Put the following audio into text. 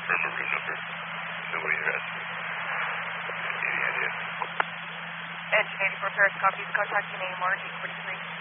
confirm a room number. Nobody has any idea. Engine 84 Paris, copy. Contact name Mark 843.